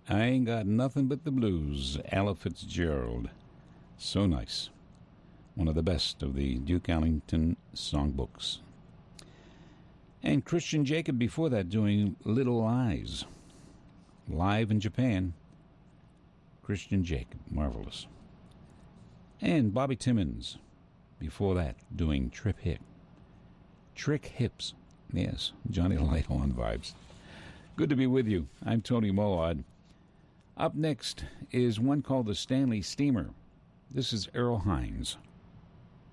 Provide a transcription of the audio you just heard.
I Ain't Got Nothing But the Blues, Ella Fitzgerald. So nice. One of the best of the Duke Ellington songbooks. And Christian Jacob before that doing Little Eyes. Live in Japan. Christian Jacob, marvelous. And Bobby Timmons before that doing Trick Hips. Yes, Johnny Lighthorn vibes. Good to be with you. I'm Tony Moad. Up next is one called the Stanley Steamer. This is Earl Hines.